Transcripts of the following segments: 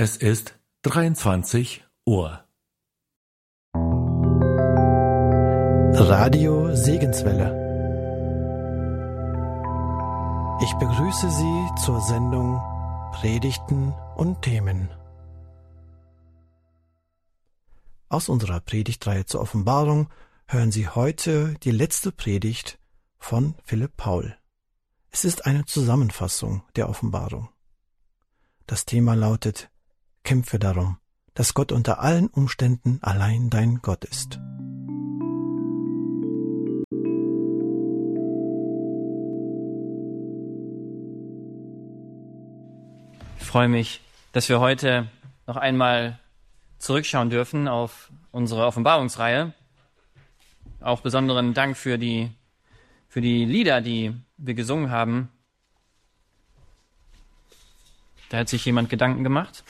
Es ist 23 Uhr. Radio Segenswelle. Ich begrüße Sie zur Sendung Predigten und Themen. Aus unserer Predigtreihe zur Offenbarung hören Sie heute die letzte Predigt von Philipp Paul. Es ist eine Zusammenfassung der Offenbarung. Das Thema lautet: Kämpfe darum, dass Gott unter allen Umständen allein dein Gott ist. Ich freue mich, dass wir heute noch einmal zurückschauen dürfen auf unsere Offenbarungsreihe. Auch besonderen Dank für die Lieder, die wir gesungen haben. Da hat sich jemand Gedanken gemacht.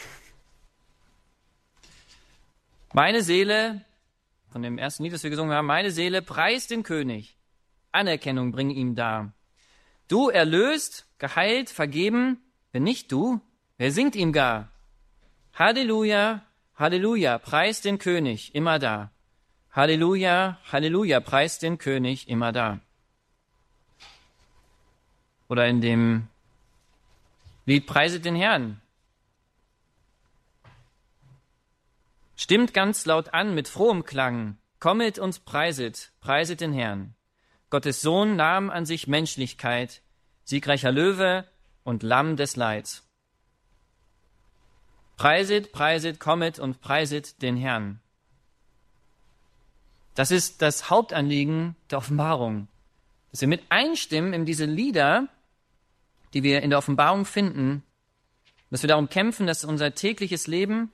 Meine Seele, von dem ersten Lied, das wir gesungen haben, meine Seele preist den König. Anerkennung bring ihm dar. Du erlöst, geheilt, vergeben, wenn nicht du, wer singt ihm gar? Halleluja, Halleluja, preist den König, immer da. Halleluja, Halleluja, preist den König, immer da. Oder in dem Lied Preiset den Herrn. Stimmt ganz laut an mit frohem Klang, kommet und preiset den Herrn. Gottes Sohn nahm an sich Menschlichkeit, siegreicher Löwe und Lamm des Leids. Preiset, kommet und preiset den Herrn. Das ist das Hauptanliegen der Offenbarung, dass wir mit einstimmen in diese Lieder, die wir in der Offenbarung finden, dass wir darum kämpfen, dass unser tägliches Leben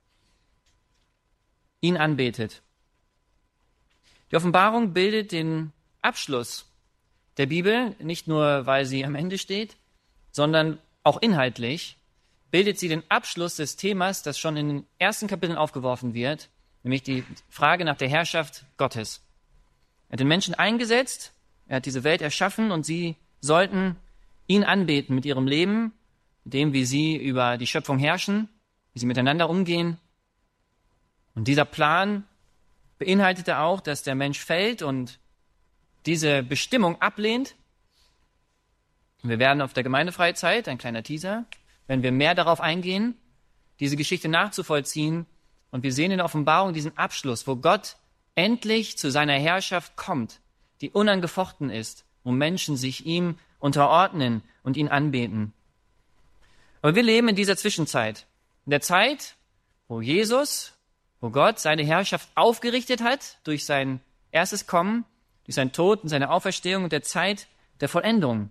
ihn anbetet. Die Offenbarung bildet den Abschluss der Bibel, nicht nur, weil sie am Ende steht, sondern auch inhaltlich bildet sie den Abschluss des Themas, das schon in den ersten Kapiteln aufgeworfen wird, nämlich die Frage nach der Herrschaft Gottes. Er hat den Menschen eingesetzt, er hat diese Welt erschaffen und sie sollten ihn anbeten mit ihrem Leben, mit dem, wie sie über die Schöpfung herrschen, wie sie miteinander umgehen. Und dieser Plan beinhaltete auch, dass der Mensch fällt und diese Bestimmung ablehnt. Wir werden auf der Gemeindefreizeit, ein kleiner Teaser, wenn wir mehr darauf eingehen, diese Geschichte nachzuvollziehen. Und wir sehen in der Offenbarung diesen Abschluss, wo Gott endlich zu seiner Herrschaft kommt, die unangefochten ist, wo Menschen sich ihm unterordnen und ihn anbeten. Aber wir leben in dieser Zwischenzeit, in der Zeit, wo Gott seine Herrschaft aufgerichtet hat durch sein erstes Kommen, durch seinen Tod und seine Auferstehung und der Zeit der Vollendung.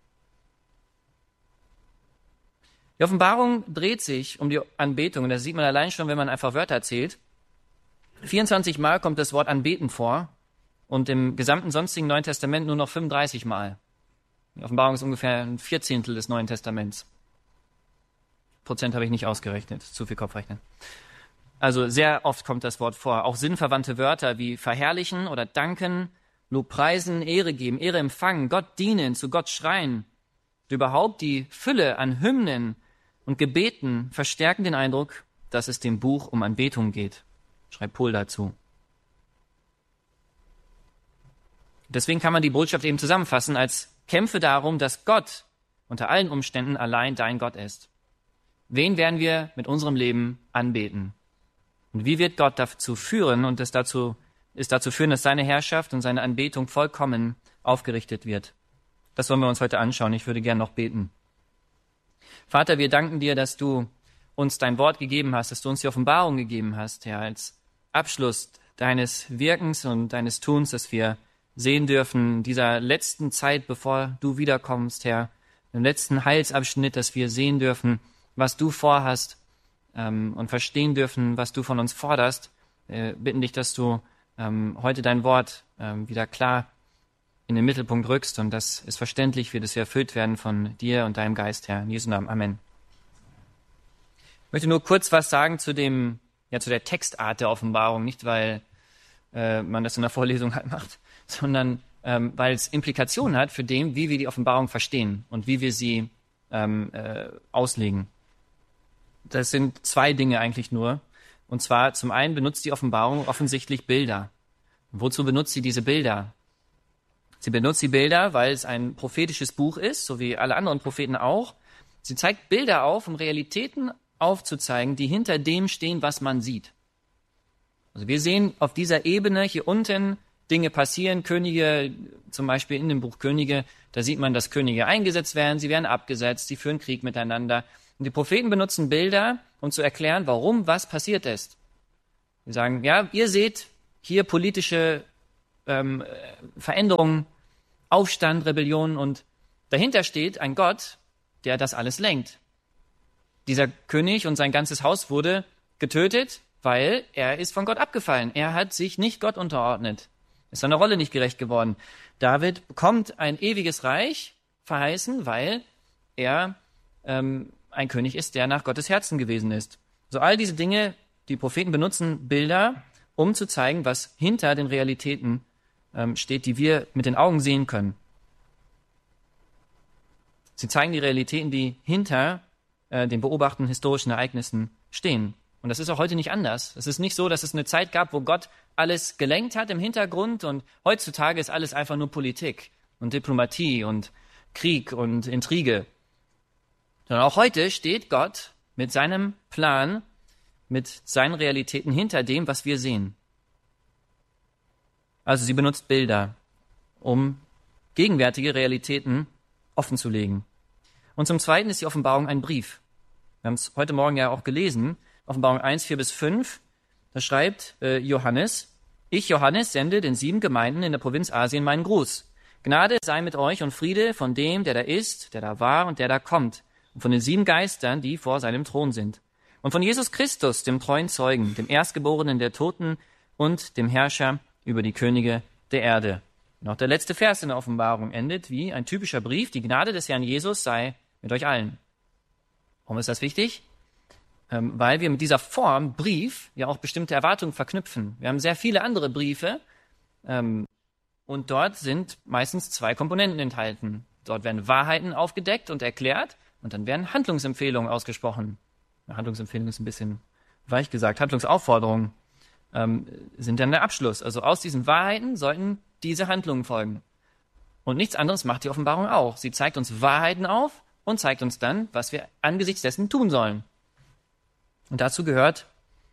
Die Offenbarung dreht sich um die Anbetung, und das sieht man allein schon, wenn man einfach Wörter zählt. 24 Mal kommt das Wort anbeten vor und im gesamten sonstigen Neuen Testament nur noch 35 Mal. Die Offenbarung ist ungefähr ein Vierzehntel des Neuen Testaments. Prozent habe ich nicht ausgerechnet, zu viel Kopfrechnen. Also sehr oft kommt das Wort vor. Auch sinnverwandte Wörter wie verherrlichen oder danken, Lobpreisen, Ehre geben, Ehre empfangen, Gott dienen, zu Gott schreien. Und überhaupt die Fülle an Hymnen und Gebeten verstärken den Eindruck, dass es dem Buch um Anbetung geht. Schreibt Pohl dazu. Deswegen kann man die Botschaft eben zusammenfassen als: Kämpfe darum, dass Gott unter allen Umständen allein dein Gott ist. Wen werden wir mit unserem Leben anbeten? Und wie wird Gott dazu führen und es dazu führen, dass seine Herrschaft und seine Anbetung vollkommen aufgerichtet wird? Das wollen wir uns heute anschauen. Ich würde gern noch beten. Vater, wir danken dir, dass du uns dein Wort gegeben hast, dass du uns die Offenbarung gegeben hast, Herr, als Abschluss deines Wirkens und deines Tuns, dass wir sehen dürfen, in dieser letzten Zeit, bevor du wiederkommst, Herr, im letzten Heilsabschnitt, dass wir sehen dürfen, was du vorhast, und verstehen dürfen, was du von uns forderst. Bitten dich, dass du heute dein Wort wieder klar in den Mittelpunkt rückst und dass es verständlich wird, dass wir erfüllt werden von dir und deinem Geist, Herr. In Jesu Namen. Amen. Ich möchte nur kurz was sagen zu der Textart der Offenbarung, nicht weil man das in der Vorlesung halt macht, sondern weil es Implikationen hat für dem, wie wir die Offenbarung verstehen und wie wir sie auslegen. das sind zwei Dinge eigentlich nur. Und zwar zum einen benutzt die Offenbarung offensichtlich Bilder. Und wozu benutzt sie diese Bilder? Sie benutzt die Bilder, weil es ein prophetisches Buch ist, so wie alle anderen Propheten auch. Sie zeigt Bilder auf, um Realitäten aufzuzeigen, die hinter dem stehen, was man sieht. Also wir sehen auf dieser Ebene hier unten Dinge passieren, Könige, zum Beispiel in dem Buch Könige, da sieht man, dass Könige eingesetzt werden, sie werden abgesetzt, sie führen Krieg miteinander. Und die Propheten benutzen Bilder, um zu erklären, warum was passiert ist. Sie sagen, ja, ihr seht hier politische Veränderungen, Aufstand, Rebellion und dahinter steht ein Gott, der das alles lenkt. Dieser König und sein ganzes Haus wurde getötet, weil er ist von Gott abgefallen. Er hat sich nicht Gott unterordnet. Ist seiner Rolle nicht gerecht geworden. David bekommt ein ewiges Reich verheißen, weil er ein König ist, der nach Gottes Herzen gewesen ist. So all diese Dinge, die Propheten benutzen Bilder, um zu zeigen, was hinter den Realitäten steht, die wir mit den Augen sehen können. Sie zeigen die Realitäten, die hinter den beobachteten historischen Ereignissen stehen. Und das ist auch heute nicht anders. Es ist nicht so, dass es eine Zeit gab, wo Gott alles gelenkt hat im Hintergrund und heutzutage ist alles einfach nur Politik und Diplomatie und Krieg und Intrige. Sondern auch heute steht Gott mit seinem Plan, mit seinen Realitäten hinter dem, was wir sehen. Also sie benutzt Bilder, um gegenwärtige Realitäten offenzulegen. Und zum Zweiten ist die Offenbarung ein Brief. Wir haben es heute Morgen ja auch gelesen, Offenbarung 1, 4-5, da schreibt Johannes, ich, Johannes, sende den 7 Gemeinden in der Provinz Asien meinen Gruß. Gnade sei mit euch und Friede von dem, der da ist, der da war und der da kommt, und von den 7 Geistern, die vor seinem Thron sind. Und von Jesus Christus, dem treuen Zeugen, dem Erstgeborenen der Toten und dem Herrscher über die Könige der Erde. Und auch der letzte Vers in der Offenbarung endet wie ein typischer Brief, die Gnade des Herrn Jesus sei mit euch allen. Warum ist das wichtig? Weil wir mit dieser Form Brief ja auch bestimmte Erwartungen verknüpfen. Wir haben sehr viele andere Briefe und dort sind meistens 2 Komponenten enthalten. Dort werden Wahrheiten aufgedeckt und erklärt und dann werden Handlungsempfehlungen ausgesprochen. Handlungsempfehlung ist ein bisschen weich gesagt. Handlungsaufforderungen sind dann der Abschluss. Also aus diesen Wahrheiten sollten diese Handlungen folgen. Und nichts anderes macht die Offenbarung auch. Sie zeigt uns Wahrheiten auf und zeigt uns dann, was wir angesichts dessen tun sollen. Und dazu gehört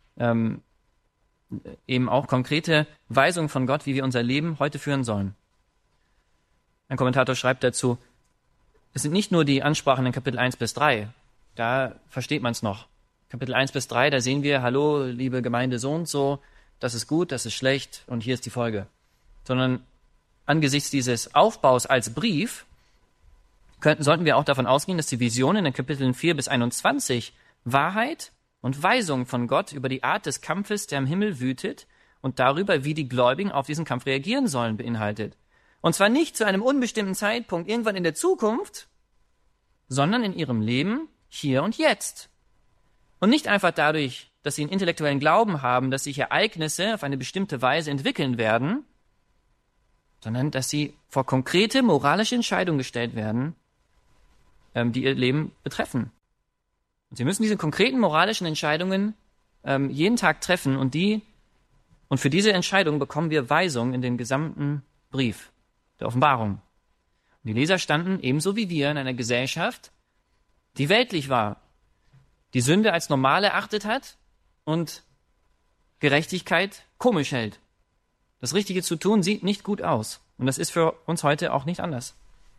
eben auch konkrete Weisungen von Gott, wie wir unser Leben heute führen sollen. Ein Kommentator schreibt dazu, es sind nicht nur die Ansprachen in Kapitel 1-3, da versteht man es noch. Kapitel 1-3, da sehen wir, hallo, liebe Gemeinde so und so, das ist gut, das ist schlecht und hier ist die Folge. Sondern angesichts dieses Aufbaus als Brief sollten wir auch davon ausgehen, dass die Vision in den Kapiteln 4-21 Wahrheit und Weisung von Gott über die Art des Kampfes, der im Himmel wütet und darüber, wie die Gläubigen auf diesen Kampf reagieren sollen, beinhaltet. Und zwar nicht zu einem unbestimmten Zeitpunkt irgendwann in der Zukunft, sondern in ihrem Leben hier und jetzt. Und nicht einfach dadurch, dass sie einen intellektuellen Glauben haben, dass sich Ereignisse auf eine bestimmte Weise entwickeln werden, sondern dass sie vor konkrete moralische Entscheidungen gestellt werden, die ihr Leben betreffen. Und sie müssen diese konkreten moralischen Entscheidungen jeden Tag treffen und für diese Entscheidung bekommen wir Weisung in den gesamten Brief der Offenbarung. Und die Leser standen ebenso wie wir in einer Gesellschaft, die weltlich war, die Sünde als normal erachtet hat und Gerechtigkeit komisch hält. Das Richtige zu tun sieht nicht gut aus. Und das ist für uns heute auch nicht anders.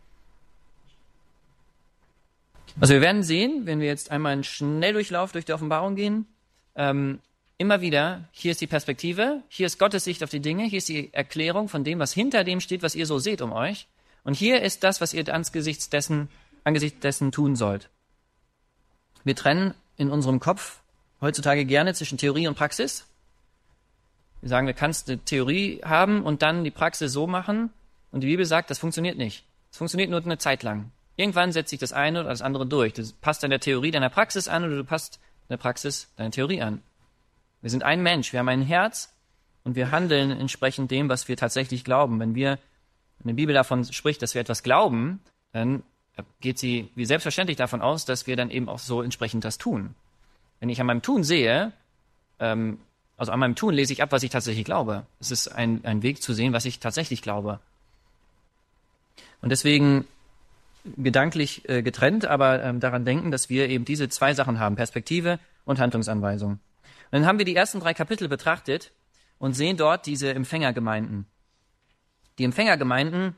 Also wir werden sehen, wenn wir jetzt einmal einen Schnelldurchlauf durch die Offenbarung gehen, immer wieder, hier ist die Perspektive, hier ist Gottes Sicht auf die Dinge, hier ist die Erklärung von dem, was hinter dem steht, was ihr so seht um euch. Und hier ist das, was ihr angesichts dessen tun sollt. Wir trennen in unserem Kopf heutzutage gerne zwischen Theorie und Praxis. Wir sagen, du kannst eine Theorie haben und dann die Praxis so machen. Und die Bibel sagt, das funktioniert nicht. Es funktioniert nur eine Zeit lang. Irgendwann setzt sich das eine oder das andere durch. Du passt dann der Theorie deiner Praxis an oder du passt der Praxis deiner Theorie an. Wir sind ein Mensch, wir haben ein Herz und wir handeln entsprechend dem, was wir tatsächlich glauben. Wenn die Bibel davon spricht, dass wir etwas glauben, dann geht sie wie selbstverständlich davon aus, dass wir dann eben auch so entsprechend das tun. Wenn ich an meinem Tun sehe, also an meinem Tun lese ich ab, was ich tatsächlich glaube. Es ist ein Weg zu sehen, was ich tatsächlich glaube. Und deswegen gedanklich getrennt, aber daran denken, dass wir eben diese zwei Sachen haben, Perspektive und Handlungsanweisung. Und dann haben wir die ersten 3 Kapitel betrachtet und sehen dort diese Empfängergemeinden. Die Empfängergemeinden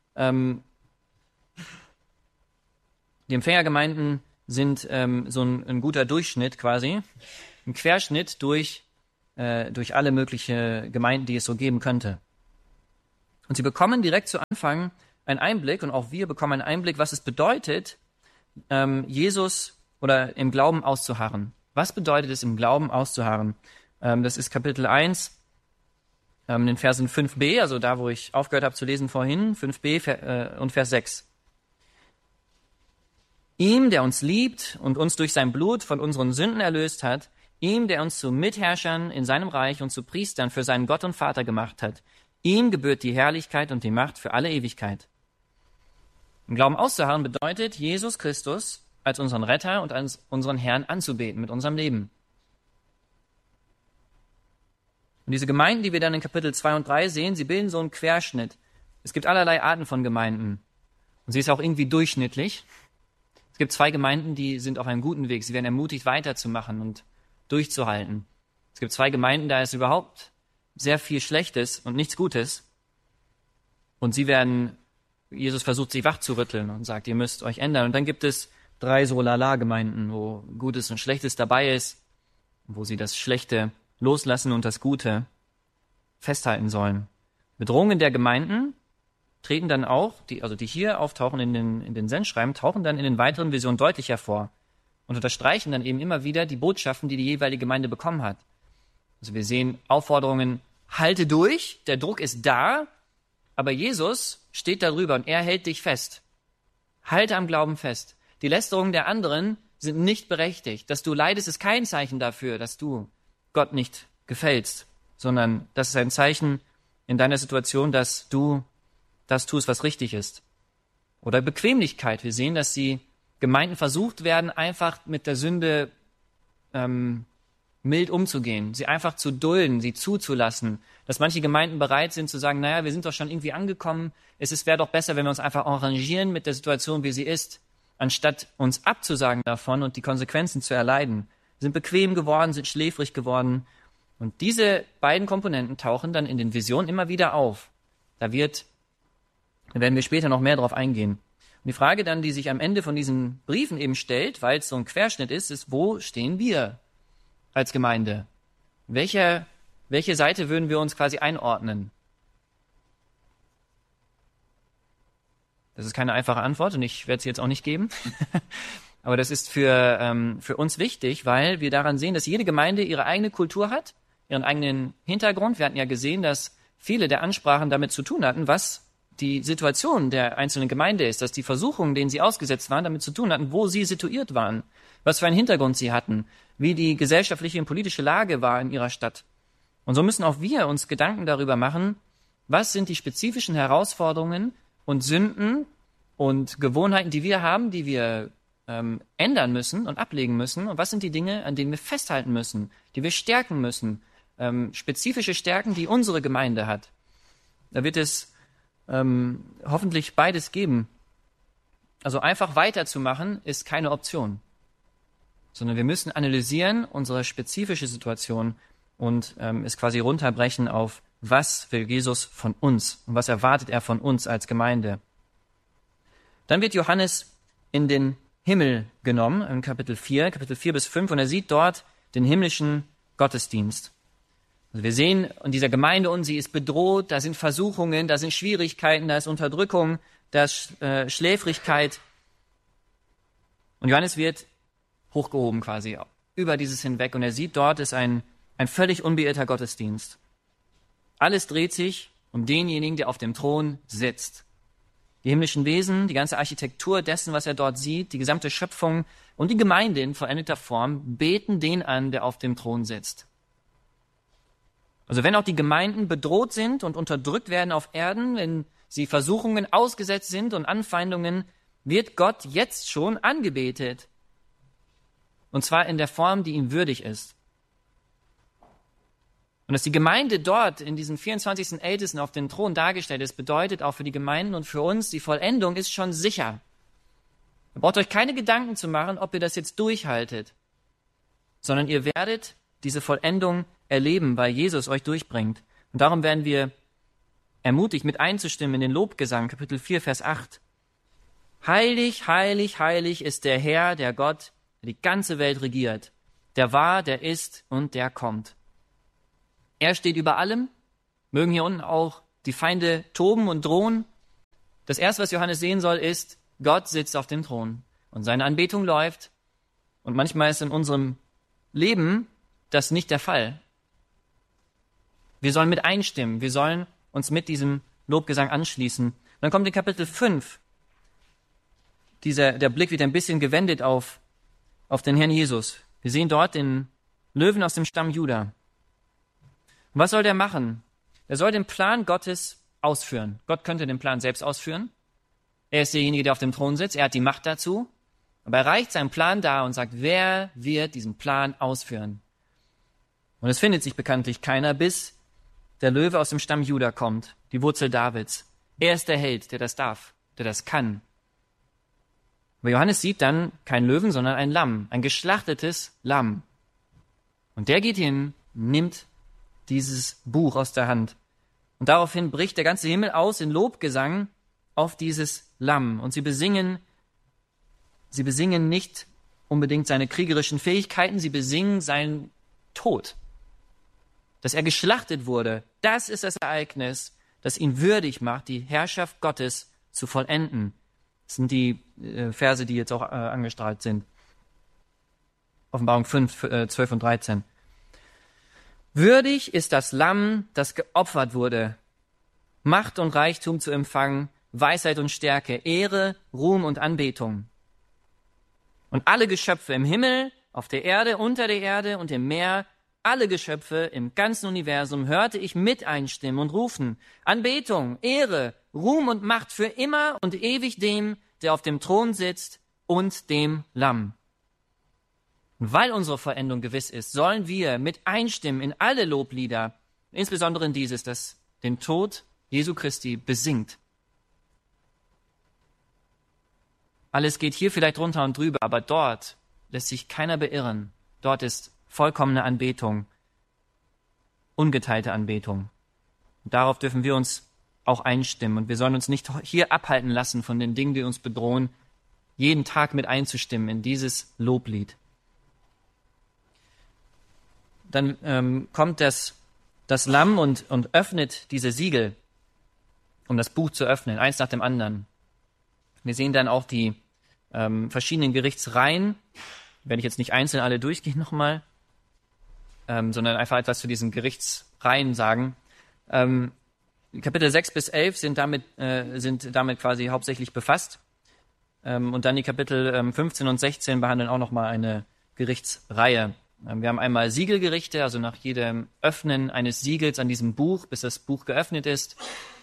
sind so ein guter Durchschnitt quasi, ein Querschnitt durch alle möglichen Gemeinden, die es so geben könnte. Und sie bekommen direkt zu Anfang einen Einblick, und auch wir bekommen einen Einblick, was es bedeutet, Jesus oder im Glauben auszuharren. Was bedeutet es, im Glauben auszuharren? Das ist Kapitel 1, in den Versen 5b, also da, wo ich aufgehört habe zu lesen vorhin, 5b und Vers 6. Ihm, der uns liebt und uns durch sein Blut von unseren Sünden erlöst hat, ihm, der uns zu Mitherrschern in seinem Reich und zu Priestern für seinen Gott und Vater gemacht hat, ihm gebührt die Herrlichkeit und die Macht für alle Ewigkeit. Im Glauben auszuharren bedeutet, Jesus Christus als unseren Retter und als unseren Herrn anzubeten mit unserem Leben. Und diese Gemeinden, die wir dann in Kapitel 2 und 3 sehen, sie bilden so einen Querschnitt. Es gibt allerlei Arten von Gemeinden. Und sie ist auch irgendwie durchschnittlich. Es gibt 2 Gemeinden, die sind auf einem guten Weg. Sie werden ermutigt, weiterzumachen und durchzuhalten. Es gibt 2 Gemeinden, da ist überhaupt sehr viel Schlechtes und nichts Gutes. Und Jesus versucht, sie wachzurütteln und sagt, ihr müsst euch ändern. Und dann gibt es 3 so Lala-Gemeinden, wo Gutes und Schlechtes dabei ist, wo sie das Schlechte loslassen und das Gute festhalten sollen. Bedrohungen der Gemeinden treten dann auch, die hier auftauchen in den Sendschreiben, tauchen dann in den weiteren Visionen deutlich hervor und unterstreichen dann eben immer wieder die Botschaften, die jeweilige Gemeinde bekommen hat. Also wir sehen Aufforderungen, halte durch, der Druck ist da, aber Jesus steht darüber und er hält dich fest. Halte am Glauben fest. Die Lästerungen der anderen sind nicht berechtigt. Dass du leidest, ist kein Zeichen dafür, dass du Gott nicht gefällst, sondern das ist ein Zeichen in deiner Situation, dass du das tust, was richtig ist. Oder Bequemlichkeit. Wir sehen, dass die Gemeinden versucht werden, einfach mit der Sünde mild umzugehen, sie einfach zu dulden, sie zuzulassen, dass manche Gemeinden bereit sind zu sagen, naja, wir sind doch schon irgendwie angekommen, wäre doch besser, wenn wir uns einfach arrangieren mit der Situation, wie sie ist, anstatt uns abzusagen davon und die Konsequenzen zu erleiden. Sind bequem geworden, sind schläfrig geworden. Und diese beiden Komponenten tauchen dann in den Visionen immer wieder auf. Da werden wir später noch mehr drauf eingehen. Und die Frage dann, die sich am Ende von diesen Briefen eben stellt, weil es so ein Querschnitt ist, wo stehen wir als Gemeinde? Welche Seite würden wir uns quasi einordnen? Das ist keine einfache Antwort und ich werde sie jetzt auch nicht geben. Aber das ist für uns wichtig, weil wir daran sehen, dass jede Gemeinde ihre eigene Kultur hat, ihren eigenen Hintergrund. Wir hatten ja gesehen, dass viele der Ansprachen damit zu tun hatten, was die Situation der einzelnen Gemeinde ist, dass die Versuchungen, denen sie ausgesetzt waren, damit zu tun hatten, wo sie situiert waren, was für einen Hintergrund sie hatten, wie die gesellschaftliche und politische Lage war in ihrer Stadt. Und so müssen auch wir uns Gedanken darüber machen, was sind die spezifischen Herausforderungen und Sünden und Gewohnheiten, die wir haben, die wir ändern müssen und ablegen müssen, und was sind die Dinge, an denen wir festhalten müssen, die wir stärken müssen, spezifische Stärken, die unsere Gemeinde hat. Da wird es hoffentlich beides geben. Also einfach weiterzumachen ist keine Option, sondern wir müssen analysieren unsere spezifische Situation und es quasi runterbrechen auf, was will Jesus von uns und was erwartet er von uns als Gemeinde. Dann wird Johannes in den Himmel genommen, in Kapitel 4 bis 5, und er sieht dort den himmlischen Gottesdienst. Also wir sehen in dieser Gemeinde, und sie ist bedroht, da sind Versuchungen, da sind Schwierigkeiten, da ist Unterdrückung, da ist Schläfrigkeit. Und Johannes wird hochgehoben quasi über dieses hinweg, und er sieht, dort ist ein völlig unbeirrter Gottesdienst. Alles dreht sich um denjenigen, der auf dem Thron sitzt. Die himmlischen Wesen, die ganze Architektur dessen, was er dort sieht, die gesamte Schöpfung und die Gemeinde in vollendeter Form beten den an, der auf dem Thron sitzt. Also wenn auch die Gemeinden bedroht sind und unterdrückt werden auf Erden, wenn sie Versuchungen ausgesetzt sind und Anfeindungen, wird Gott jetzt schon angebetet. Und zwar in der Form, die ihm würdig ist. Und dass die Gemeinde dort in diesen 24. Ältesten auf den Thron dargestellt ist, bedeutet auch für die Gemeinden und für uns, die Vollendung ist schon sicher. Ihr braucht euch keine Gedanken zu machen, ob ihr das jetzt durchhaltet, sondern ihr werdet diese Vollendung erleben, weil Jesus euch durchbringt. Und darum werden wir ermutigt, mit einzustimmen in den Lobgesang, Kapitel 4, Vers 8. Heilig, heilig, heilig ist der Herr, der Gott, der die ganze Welt regiert, der war, der ist und der kommt. Er steht über allem, mögen hier unten auch die Feinde toben und drohen. Das Erste, was Johannes sehen soll, ist, Gott sitzt auf dem Thron und seine Anbetung läuft. Und manchmal ist in unserem Leben das nicht der Fall. Wir sollen mit einstimmen, wir sollen uns mit diesem Lobgesang anschließen. Und dann kommt in Kapitel 5 der Blick wird ein bisschen gewendet auf den Herrn Jesus. Wir sehen dort den Löwen aus dem Stamm Juda. Und was soll der machen? Er soll den Plan Gottes ausführen. Gott könnte den Plan selbst ausführen. Er ist derjenige, der auf dem Thron sitzt. Er hat die Macht dazu. Aber er reicht seinen Plan dar und sagt, wer wird diesen Plan ausführen? Und es findet sich bekanntlich keiner, bis der Löwe aus dem Stamm Juda kommt, die Wurzel Davids. Er ist der Held, der das darf, der das kann. Aber Johannes sieht dann kein Löwen, sondern ein Lamm, ein geschlachtetes Lamm. Und der geht hin, nimmt dieses Buch aus der Hand. Und daraufhin bricht der ganze Himmel aus in Lobgesang auf dieses Lamm. Und sie besingen nicht unbedingt seine kriegerischen Fähigkeiten, sie besingen seinen Tod. Dass er geschlachtet wurde, das ist das Ereignis, das ihn würdig macht, die Herrschaft Gottes zu vollenden. Das sind die Verse, die jetzt auch angestrahlt sind. Offenbarung 5, 12 und 13. Würdig ist das Lamm, das geopfert wurde, Macht und Reichtum zu empfangen, Weisheit und Stärke, Ehre, Ruhm und Anbetung. Und alle Geschöpfe im Himmel, auf der Erde, unter der Erde und im Meer, alle Geschöpfe im ganzen Universum hörte ich mit einstimmen und rufen, Anbetung, Ehre, Ruhm und Macht für immer und ewig dem, der auf dem Thron sitzt und dem Lamm. Und weil unsere Vollendung gewiss ist, sollen wir mit einstimmen in alle Loblieder, insbesondere in dieses, das den Tod Jesu Christi besingt. Alles geht hier vielleicht drunter und drüber, aber dort lässt sich keiner beirren. Dort ist vollkommene Anbetung, ungeteilte Anbetung. Und darauf dürfen wir uns auch einstimmen. Und wir sollen uns nicht hier abhalten lassen von den Dingen, die uns bedrohen, jeden Tag mit einzustimmen in dieses Loblied. Dann kommt das Lamm und öffnet diese Siegel, um das Buch zu öffnen, eins nach dem anderen. Wir sehen dann auch die verschiedenen Gerichtsreihen. Werde ich jetzt nicht einzeln alle durchgehen nochmal, sondern einfach etwas zu diesen Gerichtsreihen sagen. Kapitel 6 bis 11 sind damit quasi hauptsächlich befasst. Und dann die Kapitel 15 und 16 behandeln auch nochmal eine Gerichtsreihe. Wir haben einmal Siegelgerichte, also nach jedem Öffnen eines Siegels an diesem Buch, bis das Buch geöffnet ist,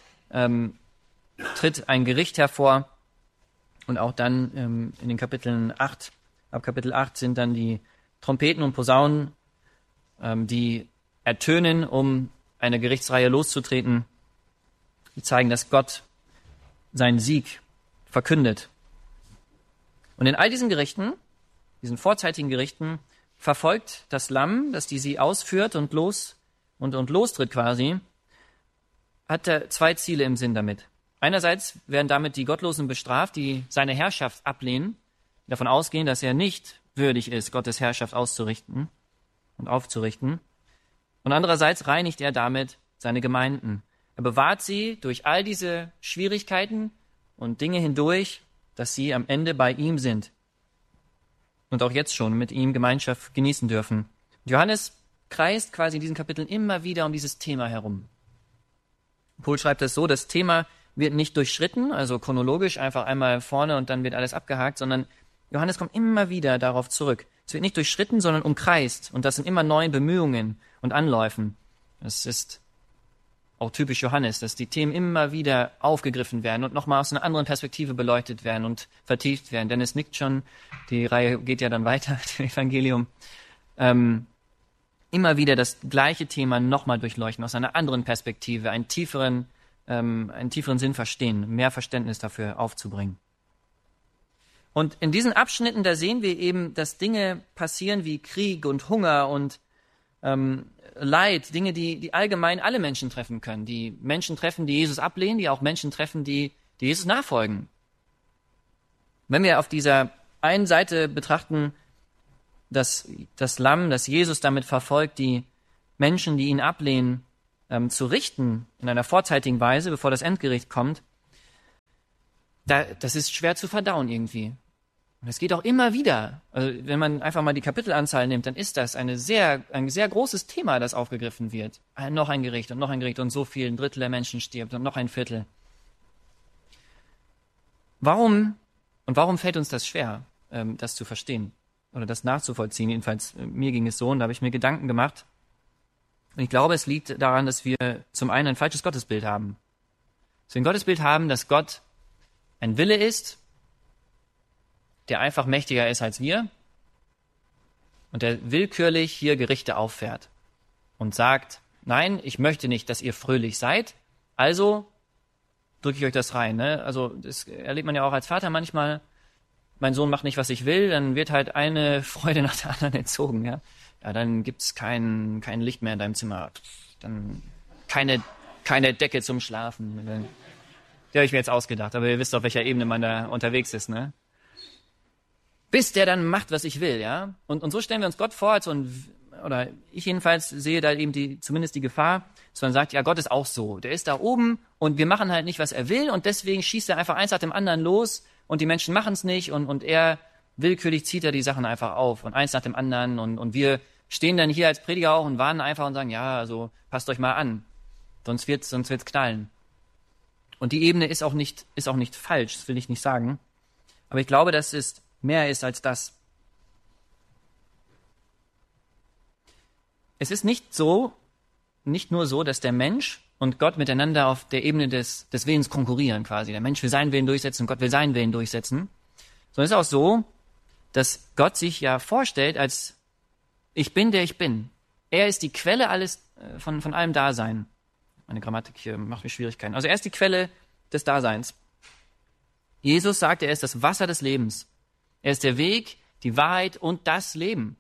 tritt ein Gericht hervor. Und auch dann in den Kapiteln 8, ab Kapitel 8 sind dann die Trompeten und Posaunen, die ertönen, um eine Gerichtsreihe loszutreten. Die zeigen, dass Gott seinen Sieg verkündet. Und in all diesen Gerichten, diesen vorzeitigen Gerichten, verfolgt das Lamm, das sie ausführt und lostritt quasi, hat er zwei Ziele im Sinn damit. Einerseits werden damit die Gottlosen bestraft, die seine Herrschaft ablehnen, davon ausgehen, dass er nicht würdig ist, Gottes Herrschaft auszurichten und aufzurichten. Und andererseits reinigt er damit seine Gemeinden. Er bewahrt sie durch all diese Schwierigkeiten und Dinge hindurch, dass sie am Ende bei ihm sind und auch jetzt schon mit ihm Gemeinschaft genießen dürfen. Und Johannes kreist quasi in diesen Kapiteln immer wieder um dieses Thema herum. Paul schreibt es so, das Thema wird nicht durchschritten, also chronologisch einfach einmal vorne und dann wird alles abgehakt, sondern Johannes kommt immer wieder darauf zurück. Es wird nicht durchschritten, sondern umkreist und das sind immer neuen Bemühungen und Anläufen. Es ist auch typisch Johannes, dass die Themen immer wieder aufgegriffen werden und nochmal aus einer anderen Perspektive beleuchtet werden und vertieft werden. Dennis nickt schon, die Reihe geht ja dann weiter, das Evangelium. Immer wieder das gleiche Thema nochmal durchleuchten, aus einer anderen Perspektive, einen tieferen Sinn verstehen, mehr Verständnis dafür aufzubringen. Und in diesen Abschnitten, da sehen wir eben, dass Dinge passieren wie Krieg und Hunger und Leid, Dinge, die allgemein alle Menschen treffen können. Die Menschen treffen, die Jesus ablehnen, die auch Menschen treffen, die Jesus nachfolgen. Wenn wir auf dieser einen Seite betrachten, dass das Lamm, das Jesus damit verfolgt, die Menschen, die ihn ablehnen, zu richten in einer vorzeitigen Weise, bevor das Endgericht kommt, das ist schwer zu verdauen irgendwie. Und es geht auch immer wieder. Also wenn man einfach mal die Kapitelanzahl nimmt, dann ist das ein sehr großes Thema, das aufgegriffen wird. Noch ein Gericht und so viel, ein Drittel der Menschen stirbt und noch ein Viertel. Warum fällt uns das schwer, das zu verstehen oder das nachzuvollziehen? Jedenfalls, mir ging es so und da habe ich mir Gedanken gemacht. Und ich glaube, es liegt daran, dass wir zum einen ein falsches Gottesbild haben. Dass wir ein Gottesbild haben, dass Gott ein Wille ist, der einfach mächtiger ist als wir und der willkürlich hier Gerichte auffährt und sagt, nein, ich möchte nicht, dass ihr fröhlich seid, also drücke ich euch das rein. Ne? Also das erlebt man ja auch als Vater manchmal, mein Sohn macht nicht, was ich will, dann wird halt eine Freude nach der anderen entzogen. Ja, dann gibt's kein Licht mehr in deinem Zimmer, dann keine Decke zum Schlafen. Die habe ich mir jetzt ausgedacht, aber ihr wisst auf welcher Ebene man da unterwegs ist, ne? Bis der dann macht, was ich will, ja. Und so stellen wir uns Gott vor, oder ich jedenfalls sehe da eben zumindest die Gefahr, dass man sagt, ja, Gott ist auch so. Der ist da oben und wir machen halt nicht, was er will und deswegen schießt er einfach eins nach dem anderen los und die Menschen machen es nicht und er willkürlich zieht er die Sachen einfach auf und eins nach dem anderen und wir stehen dann hier als Prediger auch und warnen einfach und sagen, ja, also passt euch mal an, sonst wird's knallen. Und die Ebene ist auch nicht falsch, das will ich nicht sagen. Aber ich glaube, dass es mehr ist als das. Es ist nicht nur so, dass der Mensch und Gott miteinander auf der Ebene des Willens konkurrieren quasi. Der Mensch will seinen Willen durchsetzen und Gott will seinen Willen durchsetzen. Sondern es ist auch so, dass Gott sich ja vorstellt als ich bin, der ich bin. Er ist die Quelle alles von allem Dasein. Meine Grammatik hier macht mir Schwierigkeiten. Also er ist die Quelle des Daseins. Jesus sagt, er ist das Wasser des Lebens. Er ist der Weg, die Wahrheit und das Leben.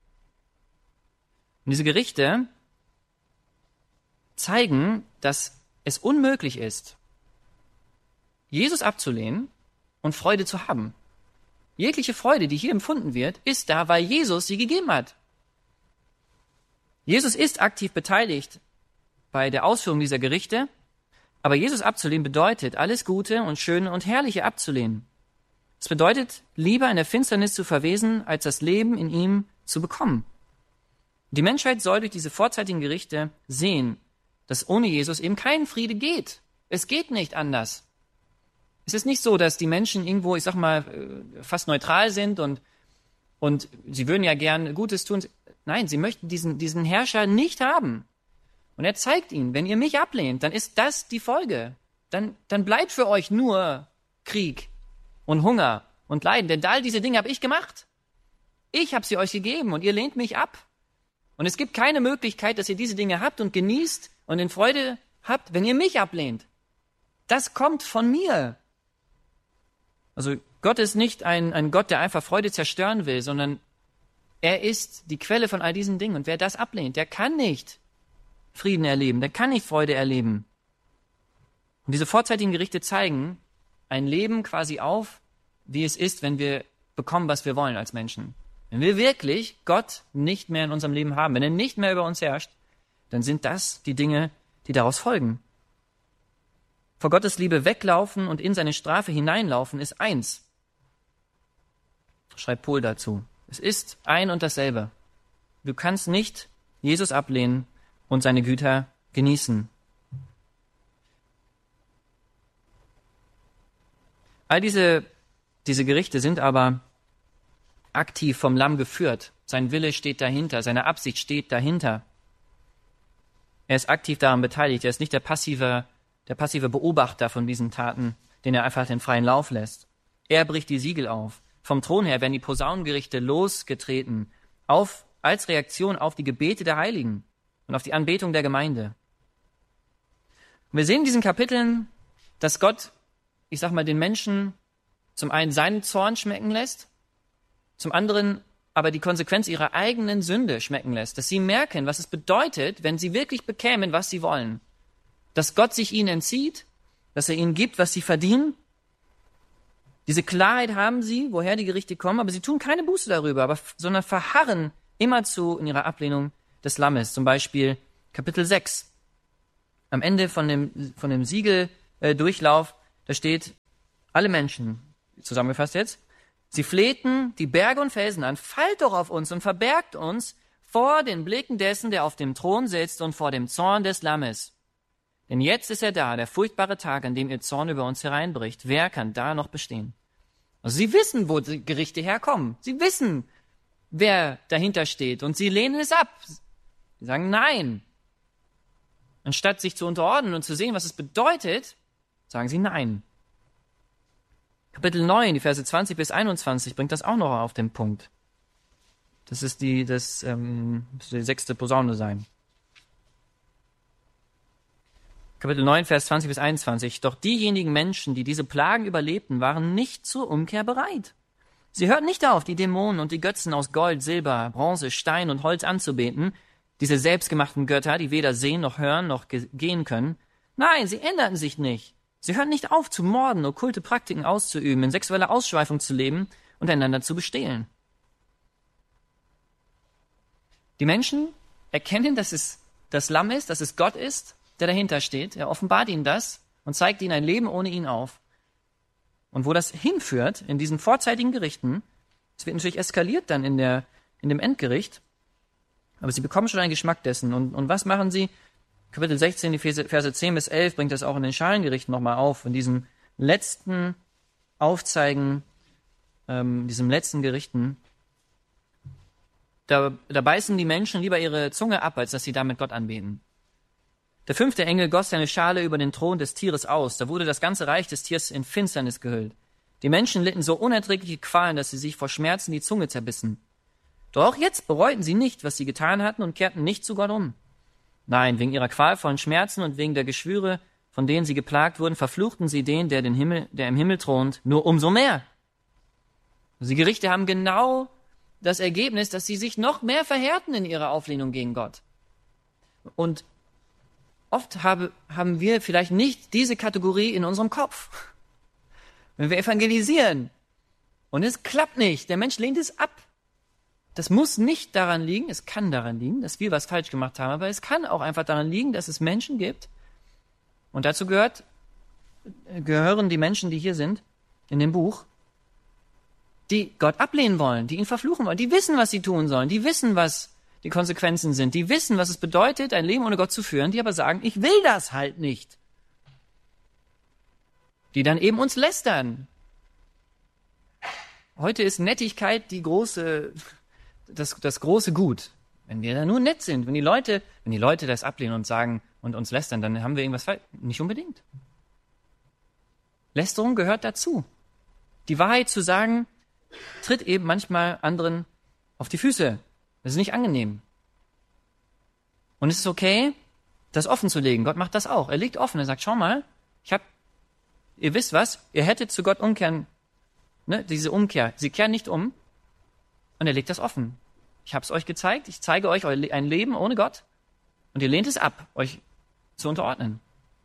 Und diese Gerichte zeigen, dass es unmöglich ist, Jesus abzulehnen und Freude zu haben. Jegliche Freude, die hier empfunden wird, ist da, weil Jesus sie gegeben hat. Jesus ist aktiv beteiligt bei der Ausführung dieser Gerichte, aber Jesus abzulehnen bedeutet, alles Gute und Schöne und Herrliche abzulehnen. Es bedeutet, lieber in der Finsternis zu verwesen, als das Leben in ihm zu bekommen. Die Menschheit soll durch diese vorzeitigen Gerichte sehen, dass ohne Jesus eben kein Friede geht. Es geht nicht anders. Es ist nicht so, dass die Menschen irgendwo, ich sag mal, fast neutral sind und sie würden ja gern Gutes tun. Nein, sie möchten diesen Herrscher nicht haben. Und er zeigt ihnen, wenn ihr mich ablehnt, dann ist das die Folge. Dann bleibt für euch nur Krieg und Hunger und Leiden. Denn all diese Dinge habe ich gemacht. Ich habe sie euch gegeben und ihr lehnt mich ab. Und es gibt keine Möglichkeit, dass ihr diese Dinge habt und genießt und in Freude habt, wenn ihr mich ablehnt. Das kommt von mir. Also Gott ist nicht ein Gott, der einfach Freude zerstören will, sondern er ist die Quelle von all diesen Dingen. Und wer das ablehnt, der kann nicht Frieden erleben, der kann nicht Freude erleben. Und diese vorzeitigen Gerichte zeigen ein Leben quasi auf, wie es ist, wenn wir bekommen, was wir wollen als Menschen. Wenn wir wirklich Gott nicht mehr in unserem Leben haben, wenn er nicht mehr über uns herrscht, dann sind das die Dinge, die daraus folgen. Vor Gottes Liebe weglaufen und in seine Strafe hineinlaufen ist eins. Schreibt Pohl dazu. Es ist ein und dasselbe. Du kannst nicht Jesus ablehnen und seine Güter genießen. All diese Gerichte sind aber aktiv vom Lamm geführt. Sein Wille steht dahinter, seine Absicht steht dahinter. Er ist aktiv daran beteiligt. Er ist nicht der passive Beobachter von diesen Taten, den er einfach den freien Lauf lässt. Er bricht die Siegel auf. Vom Thron her werden die Posaunengerichte losgetreten, als Reaktion auf die Gebete der Heiligen und auf die Anbetung der Gemeinde. Und wir sehen in diesen Kapiteln, dass Gott, den Menschen zum einen seinen Zorn schmecken lässt, zum anderen aber die Konsequenz ihrer eigenen Sünde schmecken lässt, dass sie merken, was es bedeutet, wenn sie wirklich bekämen, was sie wollen. Dass Gott sich ihnen entzieht, dass er ihnen gibt, was sie verdienen. Diese Klarheit haben sie, woher die Gerichte kommen, aber sie tun keine Buße darüber, sondern verharren immerzu in ihrer Ablehnung des Lammes. Zum Beispiel Kapitel 6. Am Ende von dem Siegeldurchlauf, da steht, alle Menschen, zusammengefasst jetzt, sie flehten die Berge und Felsen an, fallt doch auf uns und verbergt uns vor den Blicken dessen, der auf dem Thron sitzt und vor dem Zorn des Lammes. Denn jetzt ist er da, der furchtbare Tag, an dem ihr Zorn über uns hereinbricht. Wer kann da noch bestehen? Also sie wissen, wo die Gerichte herkommen. Sie wissen, wer dahinter steht und sie lehnen es ab. Sie sagen Nein. Anstatt sich zu unterordnen und zu sehen, was es bedeutet, sagen sie Nein. Kapitel 9, die Verse 20 bis 21 bringt das auch noch auf den Punkt. Das ist die 6. Posaune sein. Kapitel 9, Vers 20 bis 21. Doch diejenigen Menschen, die diese Plagen überlebten, waren nicht zur Umkehr bereit. Sie hörten nicht auf, die Dämonen und die Götzen aus Gold, Silber, Bronze, Stein und Holz anzubeten, diese selbstgemachten Götter, die weder sehen noch hören noch gehen können. Nein, sie änderten sich nicht. Sie hörten nicht auf, zu morden, okkulte Praktiken auszuüben, in sexueller Ausschweifung zu leben und einander zu bestehlen. Die Menschen erkennen, dass es das Lamm ist, dass es Gott ist, der dahinter steht. Er offenbart ihnen das und zeigt ihnen ein Leben ohne ihn auf. Und wo das hinführt, in diesen vorzeitigen Gerichten, es wird natürlich eskaliert dann in dem Endgericht, aber sie bekommen schon einen Geschmack dessen. Und was machen sie? Kapitel 16, die Verse 10 bis 11 bringt das auch in den Schalengerichten nochmal auf, in diesem letzten Aufzeigen, diesem letzten Gerichten. Da beißen die Menschen lieber ihre Zunge ab, als dass sie damit Gott anbeten. Der 5. Engel goss seine Schale über den Thron des Tieres aus. Da wurde das ganze Reich des Tiers in Finsternis gehüllt. Die Menschen litten so unerträgliche Qualen, dass sie sich vor Schmerzen die Zunge zerbissen. Doch auch jetzt bereuten sie nicht, was sie getan hatten und kehrten nicht zu Gott um. Nein, wegen ihrer qualvollen Schmerzen und wegen der Geschwüre, von denen sie geplagt wurden, verfluchten sie den, der im Himmel thront, nur umso mehr. Die Gerichte haben genau das Ergebnis, dass sie sich noch mehr verhärten in ihrer Auflehnung gegen Gott. Und oft haben wir vielleicht nicht diese Kategorie in unserem Kopf. Wenn wir evangelisieren und es klappt nicht, der Mensch lehnt es ab. Das muss nicht daran liegen, es kann daran liegen, dass wir was falsch gemacht haben, aber es kann auch einfach daran liegen, dass es Menschen gibt, und dazu gehören die Menschen, die hier sind, in dem Buch, die Gott ablehnen wollen, die ihn verfluchen wollen, die wissen, was sie tun sollen, die wissen, was die Konsequenzen sind, die wissen, was es bedeutet, ein Leben ohne Gott zu führen, die aber sagen, ich will das halt nicht. Die dann eben uns lästern. Heute ist Nettigkeit das große Gut. Wenn wir da nur nett sind, wenn die Leute das ablehnen und sagen und uns lästern, dann haben wir irgendwas falsch. Nicht unbedingt. Lästerung gehört dazu. Die Wahrheit zu sagen, tritt eben manchmal anderen auf die Füße. Das ist nicht angenehm. Und es ist okay, das offen zu legen. Gott macht das auch. Er legt offen. Er sagt, schau mal, ihr wisst was, ihr hättet zu Gott umkehren, diese Umkehr. Sie kehren nicht um. Und er legt das offen. Ich habe es euch gezeigt. Ich zeige euch ein Leben ohne Gott. Und ihr lehnt es ab, euch zu unterordnen.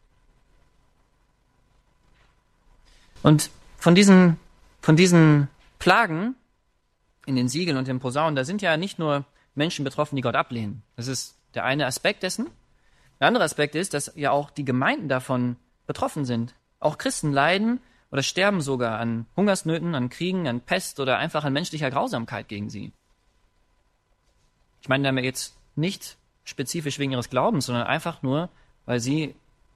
Und von diesen Plagen in den Siegeln und den Posaunen, da sind ja nicht nur Menschen betroffen, die Gott ablehnen. Das ist der eine Aspekt dessen. Der andere Aspekt ist, dass ja auch die Gemeinden davon betroffen sind. Auch Christen leiden oder sterben sogar an Hungersnöten, an Kriegen, an Pest oder einfach an menschlicher Grausamkeit gegen sie. Ich meine damit jetzt nicht spezifisch wegen ihres Glaubens, sondern einfach nur, weil sie,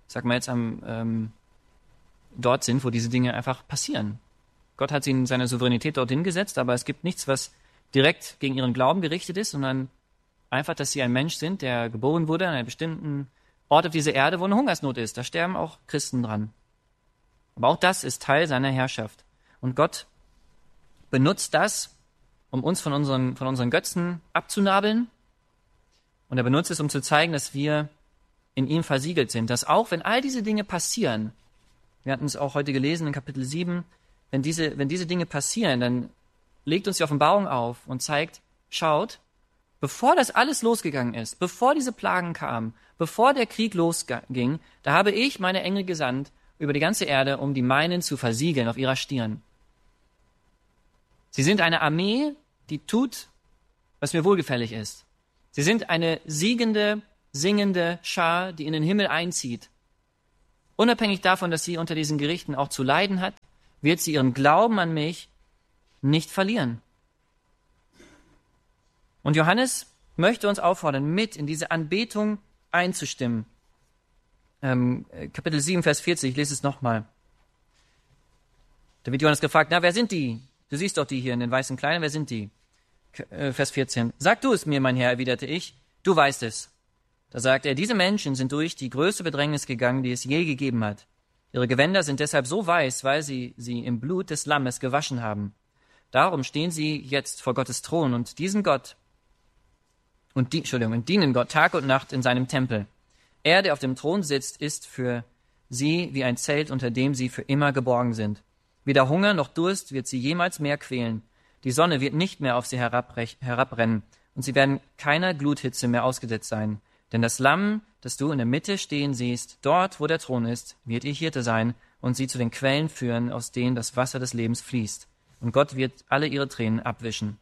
dort sind, wo diese Dinge einfach passieren. Gott hat sie in seiner Souveränität dorthin gesetzt, aber es gibt nichts, was direkt gegen ihren Glauben gerichtet ist, sondern einfach, dass sie ein Mensch sind, der geboren wurde an einem bestimmten Ort auf dieser Erde, wo eine Hungersnot ist. Da sterben auch Christen dran. Aber auch das ist Teil seiner Herrschaft. Und Gott benutzt das, um uns von unseren Götzen abzunabeln. Und er benutzt es, um zu zeigen, dass wir in ihm versiegelt sind. Dass auch, wenn all diese Dinge passieren, wir hatten es auch heute gelesen in Kapitel 7, wenn diese Dinge passieren, dann legt uns die Offenbarung auf und zeigt, schaut, bevor das alles losgegangen ist, bevor diese Plagen kamen, bevor der Krieg losging, da habe ich meine Engel gesandt über die ganze Erde, um die meinen zu versiegeln auf ihrer Stirn. Sie sind eine Armee, die tut, was mir wohlgefällig ist. Sie sind eine siegende, singende Schar, die in den Himmel einzieht. Unabhängig davon, dass sie unter diesen Gerichten auch zu leiden hat, wird sie ihren Glauben an mich nicht verlieren. Und Johannes möchte uns auffordern, mit in diese Anbetung einzustimmen. Kapitel 7, Vers 40, ich lese es nochmal. Da wird Johannes gefragt, wer sind die? Du siehst doch die hier in den weißen Kleidern, wer sind die? Vers 14, sag du es mir, mein Herr, erwiderte ich, du weißt es. Da sagt er, diese Menschen sind durch die größte Bedrängnis gegangen, die es je gegeben hat. Ihre Gewänder sind deshalb so weiß, weil sie im Blut des Lammes gewaschen haben. Darum stehen sie jetzt vor Gottes Thron und dienen Gott Tag und Nacht in seinem Tempel. Er, der auf dem Thron sitzt, ist für sie wie ein Zelt, unter dem sie für immer geborgen sind. Weder Hunger noch Durst wird sie jemals mehr quälen. Die Sonne wird nicht mehr auf sie herabrennen und sie werden keiner Gluthitze mehr ausgesetzt sein. Denn das Lamm, das du in der Mitte stehen siehst, dort, wo der Thron ist, wird ihr Hirte sein und sie zu den Quellen führen, aus denen das Wasser des Lebens fließt. Und Gott wird alle ihre Tränen abwischen.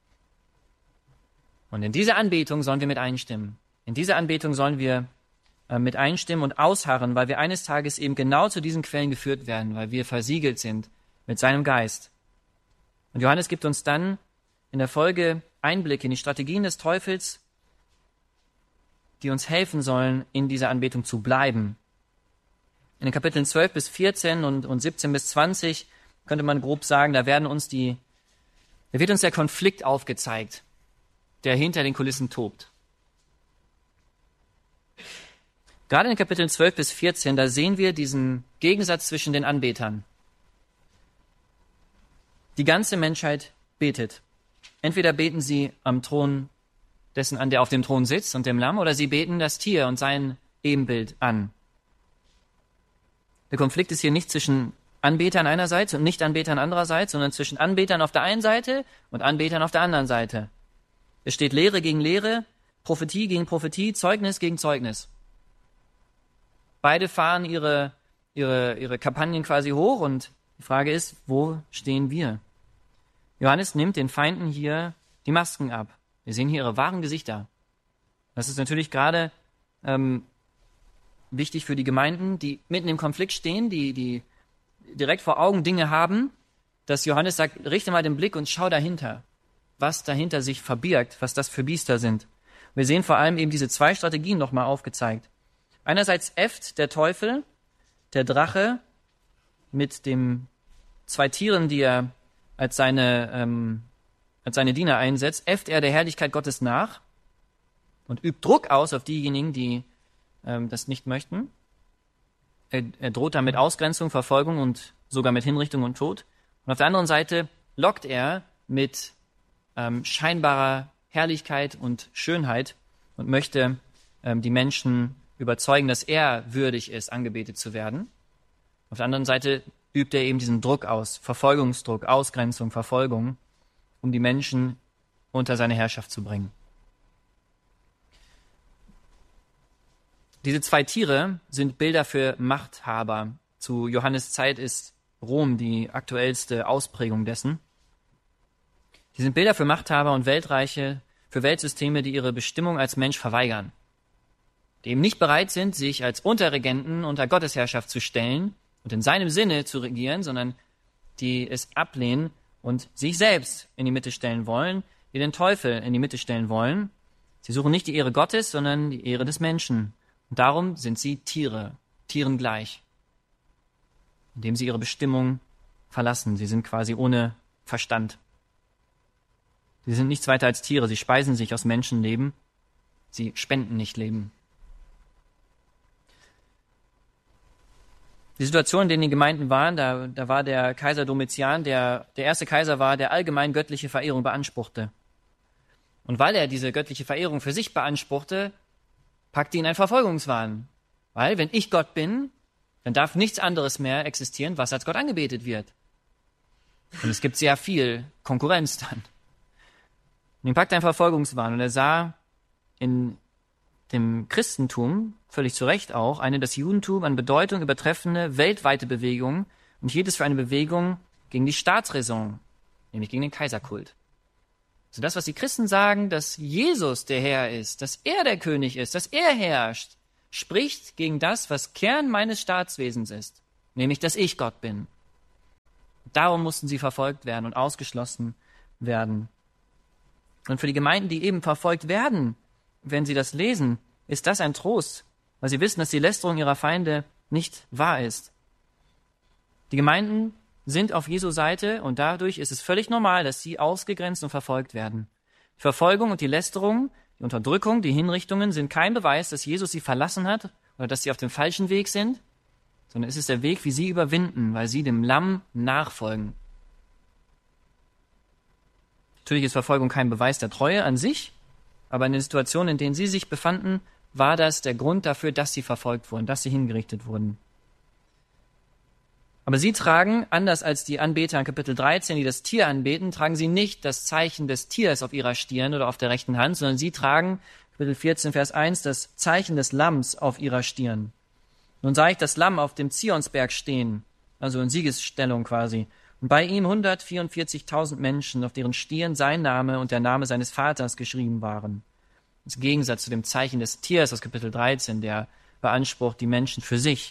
Und in diese Anbetung sollen wir mit einstimmen. In diese Anbetung sollen wir mit einstimmen und ausharren, weil wir eines Tages eben genau zu diesen Quellen geführt werden, weil wir versiegelt sind mit seinem Geist. Und Johannes gibt uns dann in der Folge Einblick in die Strategien des Teufels, die uns helfen sollen, in dieser Anbetung zu bleiben. In den Kapiteln 12 bis 14 und 17 bis 20 könnte man grob sagen, da wird uns der Konflikt aufgezeigt, der hinter den Kulissen tobt. Gerade in den Kapiteln 12 bis 14, da sehen wir diesen Gegensatz zwischen den Anbetern. Die ganze Menschheit betet. Entweder beten sie am Thron dessen an, der auf dem Thron sitzt und dem Lamm, oder sie beten das Tier und sein Ebenbild an. Der Konflikt ist hier nicht zwischen Anbetern einerseits und Nicht-Anbetern andererseits, sondern zwischen Anbetern auf der einen Seite und Anbetern auf der anderen Seite. Es steht Lehre gegen Lehre, Prophetie gegen Prophetie, Zeugnis gegen Zeugnis. Beide fahren ihre Kampagnen quasi hoch und die Frage ist, wo stehen wir? Johannes nimmt den Feinden hier die Masken ab. Wir sehen hier ihre wahren Gesichter. Das ist natürlich gerade wichtig für die Gemeinden, die mitten im Konflikt stehen, die direkt vor Augen Dinge haben, dass Johannes sagt, richte mal den Blick und schau dahinter, was dahinter sich verbirgt, was das für Biester sind. Wir sehen vor allem eben diese zwei Strategien nochmal aufgezeigt. Einerseits äfft der Teufel, der Drache, mit den zwei Tieren, die er als seine Diener einsetzt, äfft er der Herrlichkeit Gottes nach und übt Druck aus auf diejenigen, die das nicht möchten. Er droht damit Ausgrenzung, Verfolgung und sogar mit Hinrichtung und Tod. Und auf der anderen Seite lockt er mit scheinbarer Herrlichkeit und Schönheit und möchte die Menschen überzeugen, dass er würdig ist, angebetet zu werden. Auf der anderen Seite übt er eben diesen Druck aus, Verfolgungsdruck, Ausgrenzung, Verfolgung, um die Menschen unter seine Herrschaft zu bringen. Diese zwei Tiere sind Bilder für Machthaber. Zu Johannes Zeit ist Rom die aktuellste Ausprägung dessen. Die sind Bilder für Machthaber und Weltreiche, für Weltsysteme, die ihre Bestimmung als Mensch verweigern, die eben nicht bereit sind, sich als Unterregenten unter Gottes Herrschaft zu stellen und in seinem Sinne zu regieren, sondern die es ablehnen und sich selbst in die Mitte stellen wollen, die den Teufel in die Mitte stellen wollen. Sie suchen nicht die Ehre Gottes, sondern die Ehre des Menschen. Und darum sind sie Tiere, Tieren gleich, indem sie ihre Bestimmung verlassen. Sie sind quasi ohne Verstand. Sie sind nichts weiter als Tiere. Sie speisen sich aus Menschenleben sie spenden nicht Leben. Die Situation, in der die Gemeinden waren, da war der Kaiser Domitian, der erste Kaiser war, der allgemein göttliche Verehrung beanspruchte. Und weil er diese göttliche Verehrung für sich beanspruchte, packte ihn ein Verfolgungswahn. Weil, wenn ich Gott bin, dann darf nichts anderes mehr existieren, was als Gott angebetet wird. Und es gibt sehr viel Konkurrenz dann. Und ihn packte ein Verfolgungswahn und er sah in dem Christentum, völlig zu Recht auch, eine das Judentum an Bedeutung übertreffende weltweite Bewegung und hielt es für eine Bewegung gegen die Staatsräson, nämlich gegen den Kaiserkult. Also das, was die Christen sagen, dass Jesus der Herr ist, dass er der König ist, dass er herrscht, spricht gegen das, was Kern meines Staatswesens ist, nämlich, dass ich Gott bin. Darum mussten sie verfolgt werden und ausgeschlossen werden. Und für die Gemeinden, die eben verfolgt werden, wenn sie das lesen, ist das ein Trost, weil sie wissen, dass die Lästerung ihrer Feinde nicht wahr ist. Die Gemeinden sind auf Jesu Seite und dadurch ist es völlig normal, dass sie ausgegrenzt und verfolgt werden. Die Verfolgung und die Lästerung, die Unterdrückung, die Hinrichtungen sind kein Beweis, dass Jesus sie verlassen hat oder dass sie auf dem falschen Weg sind, sondern es ist der Weg, wie sie überwinden, weil sie dem Lamm nachfolgen. Natürlich ist Verfolgung kein Beweis der Treue an sich, aber in den Situationen, in denen sie sich befanden, war das der Grund dafür, dass sie verfolgt wurden, dass sie hingerichtet wurden. Aber sie tragen, anders als die Anbeter in Kapitel 13, die das Tier anbeten, tragen sie nicht das Zeichen des Tiers auf ihrer Stirn oder auf der rechten Hand, sondern sie tragen, Kapitel 14, Vers 1, das Zeichen des Lamms auf ihrer Stirn. Nun sah ich das Lamm auf dem Zionsberg stehen, also in Siegesstellung quasi, und bei ihm 144.000 Menschen, auf deren Stirn sein Name und der Name seines Vaters geschrieben waren. Im Gegensatz zu dem Zeichen des Tiers aus Kapitel 13, der beansprucht die Menschen für sich.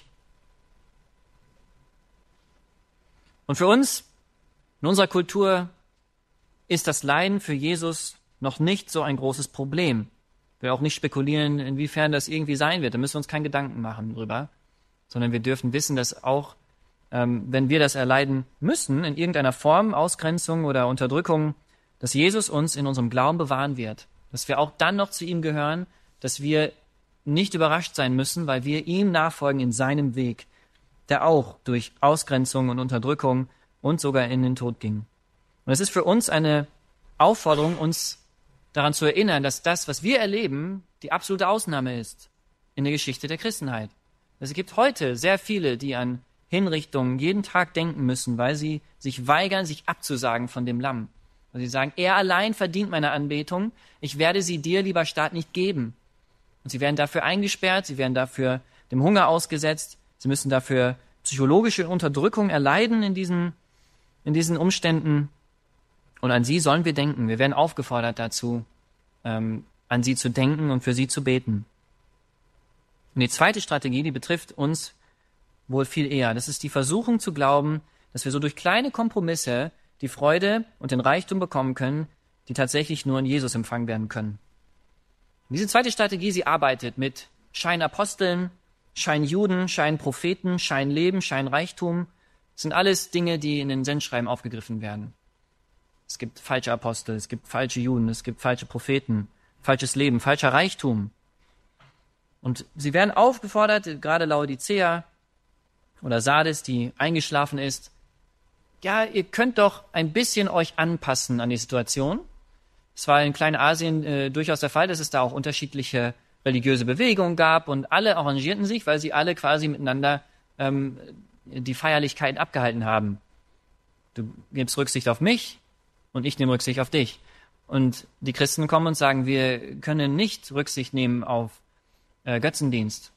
Und für uns, in unserer Kultur, ist das Leiden für Jesus noch nicht so ein großes Problem. Wir auch nicht spekulieren, inwiefern das irgendwie sein wird. Da müssen wir uns keinen Gedanken machen drüber, sondern wir dürfen wissen, dass auch, wenn wir das erleiden müssen, in irgendeiner Form, Ausgrenzung oder Unterdrückung, dass Jesus uns in unserem Glauben bewahren wird. Dass wir auch dann noch zu ihm gehören, dass wir nicht überrascht sein müssen, weil wir ihm nachfolgen in seinem Weg, der auch durch Ausgrenzung und Unterdrückung und sogar in den Tod ging. Und es ist für uns eine Aufforderung, uns daran zu erinnern, dass das, was wir erleben, die absolute Ausnahme ist in der Geschichte der Christenheit. Es gibt heute sehr viele, die an Hinrichtungen jeden Tag denken müssen, weil sie sich weigern, sich abzusagen von dem Lamm. Weil sie sagen, er allein verdient meine Anbetung, ich werde sie dir, lieber Staat, nicht geben. Und sie werden dafür eingesperrt, sie werden dafür dem Hunger ausgesetzt, sie müssen dafür psychologische Unterdrückung erleiden in diesen Umständen. Und an sie sollen wir denken. Wir werden aufgefordert dazu, an sie zu denken und für sie zu beten. Und die zweite Strategie, die betrifft uns wohl viel eher. Das ist die Versuchung zu glauben, dass wir so durch kleine Kompromisse die Freude und den Reichtum bekommen können, die tatsächlich nur in Jesus empfangen werden können. Und diese zweite Strategie, sie arbeitet mit Scheinaposteln, Scheinjuden, Scheinpropheten, Scheinleben, Scheinreichtum. Das sind alles Dinge, die in den Sendschreiben aufgegriffen werden. Es gibt falsche Apostel, es gibt falsche Juden, es gibt falsche Propheten, falsches Leben, falscher Reichtum. Und sie werden aufgefordert, gerade Laodicea oder Sardes, die eingeschlafen ist, ja, ihr könnt doch ein bisschen euch anpassen an die Situation. Es war in Kleinasien durchaus der Fall, dass es da auch unterschiedliche religiöse Bewegungen gab und alle arrangierten sich, weil sie alle quasi miteinander die Feierlichkeiten abgehalten haben. Du gibst Rücksicht auf mich und ich nehme Rücksicht auf dich. Und die Christen kommen und sagen, wir können nicht Rücksicht nehmen auf Götzendienst.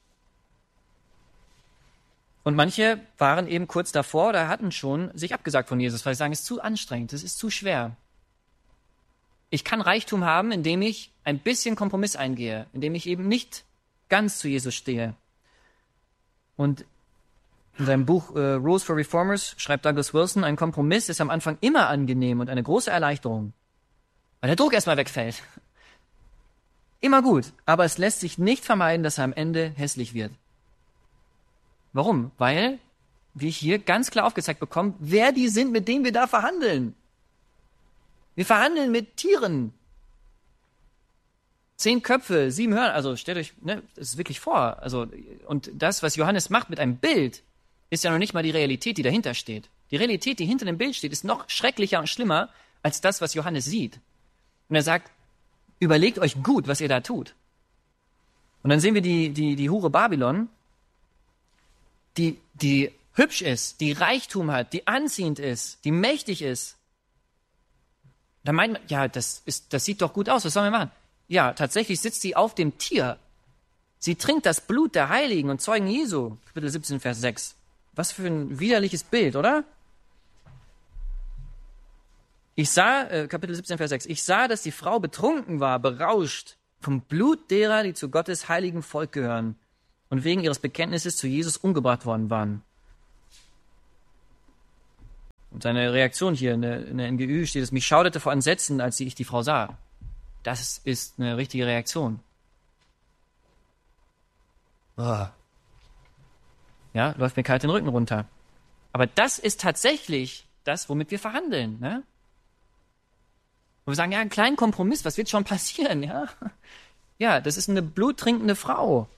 Und manche waren eben kurz davor oder hatten schon sich abgesagt von Jesus, weil sie sagen, es ist zu anstrengend, es ist zu schwer. Ich kann Reichtum haben, indem ich ein bisschen Kompromiss eingehe, indem ich eben nicht ganz zu Jesus stehe. Und in seinem Buch Rules for Reformers schreibt Douglas Wilson, ein Kompromiss ist am Anfang immer angenehm und eine große Erleichterung, weil der Druck erstmal wegfällt. Immer gut, aber es lässt sich nicht vermeiden, dass er am Ende hässlich wird. Warum? Weil wir hier ganz klar aufgezeigt bekommen, wer die sind, mit denen wir da verhandeln. Wir verhandeln mit Tieren. 10 Köpfe, 7 Hörner, also stellt euch, das ist wirklich vor. Also, und das, was Johannes macht mit einem Bild, ist ja noch nicht mal die Realität, die dahinter steht. Die Realität, die hinter dem Bild steht, ist noch schrecklicher und schlimmer als das, was Johannes sieht. Und er sagt, überlegt euch gut, was ihr da tut. Und dann sehen wir die Hure Babylon, die hübsch ist, die Reichtum hat, die anziehend ist, die mächtig ist. Da meint man, ja, das sieht doch gut aus, was sollen wir machen? Ja, tatsächlich sitzt sie auf dem Tier. Sie trinkt das Blut der Heiligen und Zeugen Jesu. Kapitel 17, Vers 6. Was für ein widerliches Bild, oder? Kapitel 17, Vers 6. Ich sah, dass die Frau betrunken war, berauscht vom Blut derer, die zu Gottes heiligen Volk gehören und wegen ihres Bekenntnisses zu Jesus umgebracht worden waren. Und seine Reaktion hier in der NGÜ steht es, mich schauderte vor Entsetzen, als ich die Frau sah. Das ist eine richtige Reaktion. Ja, läuft mir kalt den Rücken runter. Aber das ist tatsächlich das, womit wir verhandeln, ne? Und wir sagen, ja, einen kleinen Kompromiss, was wird schon passieren, ja? Ja, das ist eine bluttrinkende Frau.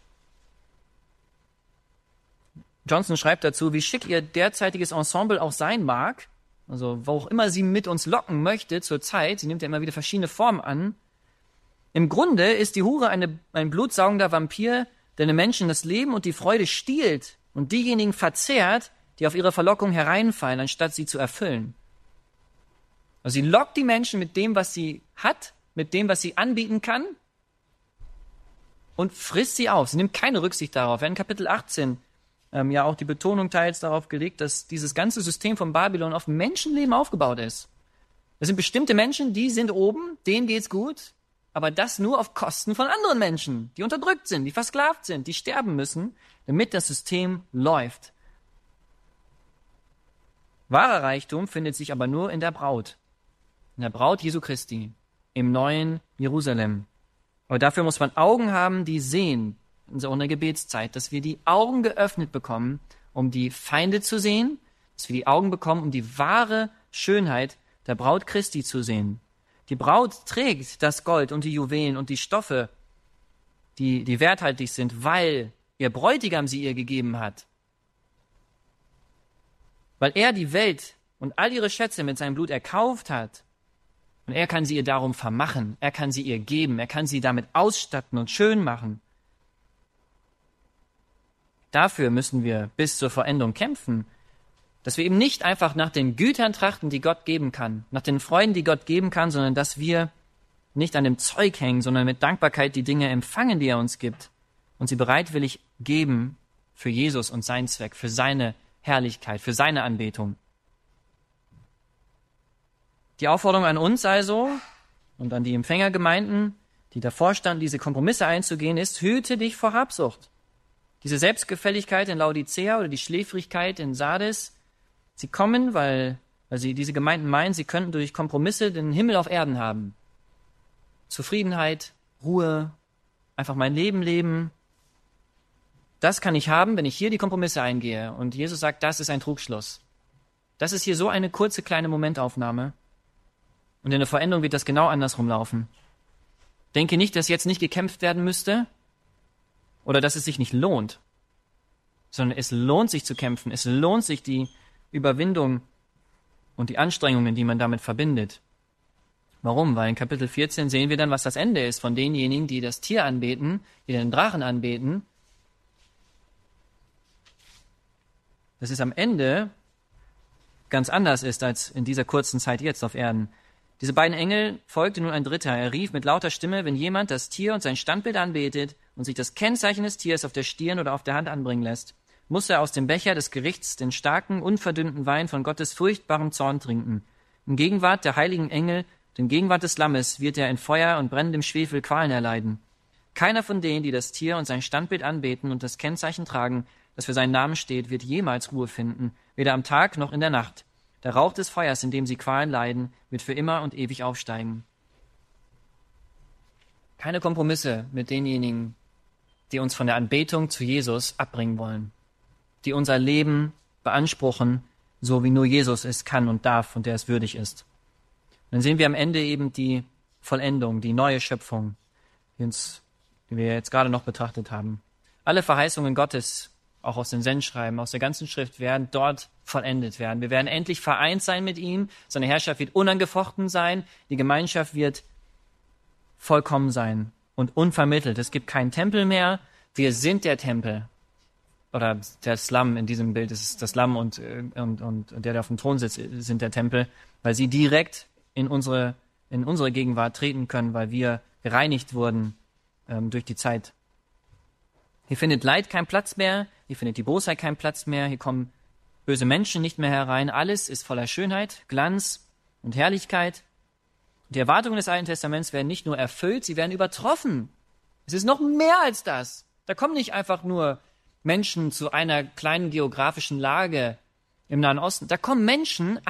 Johnson schreibt dazu, wie schick ihr derzeitiges Ensemble auch sein mag, also wo auch immer sie mit uns locken möchte zur Zeit, sie nimmt ja immer wieder verschiedene Formen an. Im Grunde ist die Hure ein blutsaugender Vampir, der den Menschen das Leben und die Freude stiehlt und diejenigen verzehrt, die auf ihre Verlockung hereinfallen, anstatt sie zu erfüllen. Also sie lockt die Menschen mit dem, was sie hat, mit dem, was sie anbieten kann und frisst sie auf. Sie nimmt keine Rücksicht darauf. In Kapitel 18 ja auch die Betonung teils darauf gelegt, dass dieses ganze System von Babylon auf Menschenleben aufgebaut ist. Das sind bestimmte Menschen, die sind oben, denen geht's gut, aber das nur auf Kosten von anderen Menschen, die unterdrückt sind, die versklavt sind, die sterben müssen, damit das System läuft. Wahrer Reichtum findet sich aber nur in der Braut Jesu Christi, im neuen Jerusalem. Aber dafür muss man Augen haben, die sehen, in so einer Gebetszeit, dass wir die Augen geöffnet bekommen, um die Feinde zu sehen, dass wir die Augen bekommen, um die wahre Schönheit der Braut Christi zu sehen. Die Braut trägt das Gold und die Juwelen und die Stoffe, die werthaltig sind, weil ihr Bräutigam sie ihr gegeben hat. Weil er die Welt und all ihre Schätze mit seinem Blut erkauft hat. Und er kann sie ihr darum vermachen, er kann sie ihr geben, er kann sie damit ausstatten und schön machen. Dafür müssen wir bis zur Vollendung kämpfen, dass wir eben nicht einfach nach den Gütern trachten, die Gott geben kann, nach den Freuden, die Gott geben kann, sondern dass wir nicht an dem Zeug hängen, sondern mit Dankbarkeit die Dinge empfangen, die er uns gibt und sie bereitwillig geben für Jesus und seinen Zweck, für seine Herrlichkeit, für seine Anbetung. Die Aufforderung an uns also und an die Empfängergemeinden, die davor standen, diese Kompromisse einzugehen, ist, hüte dich vor Habsucht. Diese Selbstgefälligkeit in Laodicea oder die Schläfrigkeit in Sardes, sie kommen, weil diese Gemeinden meinen, sie könnten durch Kompromisse den Himmel auf Erden haben. Zufriedenheit, Ruhe, einfach mein Leben leben. Das kann ich haben, wenn ich hier die Kompromisse eingehe. Und Jesus sagt, das ist ein Trugschluss. Das ist hier so eine kurze, kleine Momentaufnahme. Und in der Vollendung wird das genau andersrum laufen. Denke nicht, dass jetzt nicht gekämpft werden müsste oder dass es sich nicht lohnt, sondern es lohnt sich zu kämpfen. Es lohnt sich die Überwindung und die Anstrengungen, die man damit verbindet. Warum? Weil in Kapitel 14 sehen wir dann, was das Ende ist von denjenigen, die das Tier anbeten, die den Drachen anbeten. Dass es am Ende ganz anders ist als in dieser kurzen Zeit jetzt auf Erden. Diese beiden Engel folgte nun ein dritter. Er rief mit lauter Stimme, wenn jemand das Tier und sein Standbild anbetet und sich das Kennzeichen des Tiers auf der Stirn oder auf der Hand anbringen lässt, muss er aus dem Becher des Gerichts den starken, unverdünnten Wein von Gottes furchtbarem Zorn trinken. In Gegenwart der heiligen Engel, in Gegenwart des Lammes, wird er in Feuer und brennendem Schwefel Qualen erleiden. Keiner von denen, die das Tier und sein Standbild anbeten und das Kennzeichen tragen, das für seinen Namen steht, wird jemals Ruhe finden, weder am Tag noch in der Nacht. Der Rauch des Feuers, in dem sie Qualen leiden, wird für immer und ewig aufsteigen. Keine Kompromisse mit denjenigen, die uns von der Anbetung zu Jesus abbringen wollen, die unser Leben beanspruchen, so wie nur Jesus es kann und darf und der es würdig ist. Und dann sehen wir am Ende eben die Vollendung, die neue Schöpfung. die wir jetzt gerade noch betrachtet haben. Alle Verheißungen Gottes, auch aus den Sendschreiben, aus der ganzen Schrift, werden dort vollendet werden. Wir werden endlich vereint sein mit ihm. Seine Herrschaft wird unangefochten sein. Die Gemeinschaft wird vollkommen sein und unvermittelt. Es gibt keinen Tempel mehr. Wir sind der Tempel. Oder das Lamm in diesem Bild ist das Lamm und der auf dem Thron sitzt, sind der Tempel, weil sie direkt in unsere Gegenwart treten können, weil wir gereinigt wurden durch die Zeit. Hier findet Leid keinen Platz mehr, hier findet die Bosheit keinen Platz mehr, hier kommen böse Menschen nicht mehr herein. Alles ist voller Schönheit, Glanz und Herrlichkeit. Die Erwartungen des Alten Testaments werden nicht nur erfüllt, sie werden übertroffen. Es ist noch mehr als das. Da kommen nicht einfach nur Menschen zu einer kleinen geografischen Lage im Nahen Osten. Da kommen Menschen